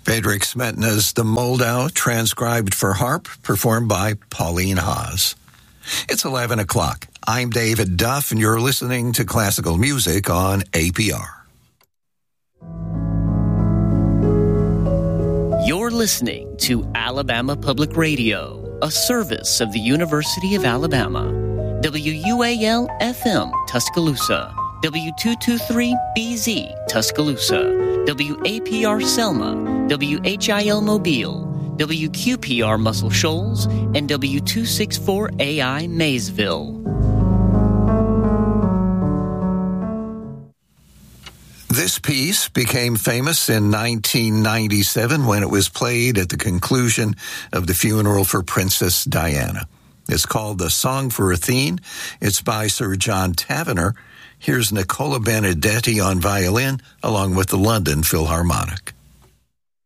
Friedrich Smetana's The Moldau, transcribed for harp, performed by Pauline Haas. It's 11 o'clock. I'm David Duff, and you're listening to classical music on APR. You're listening to Alabama Public Radio, a service of the University of Alabama. WUAL-FM, Tuscaloosa. W223BZ, Tuscaloosa. WAPR Selma. WHIL Mobile. WQPR Muscle Shoals. And W264AI Maysville. This piece became famous in 1997 when it was played at the conclusion of the funeral for Princess Diana. It's called The Song for Athene. It's by Sir John Tavener. Here's Nicola Benedetti on violin, along with the London Philharmonic.